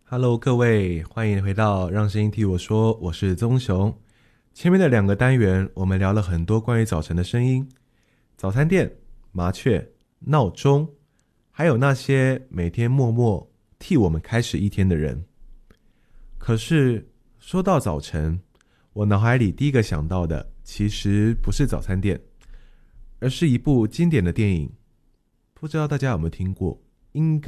Hello，各位，欢迎回到让声音替我说，我是棕熊。前面的2个单元，我们聊了很多关于早晨的声音，早餐店、麻雀、闹钟，还有那些每天默默替我们开始一天的人。可是说到早晨，我脑海里第一个想到的其实不是早餐店，而是一部经典的电影，不知道大家有没有听过？应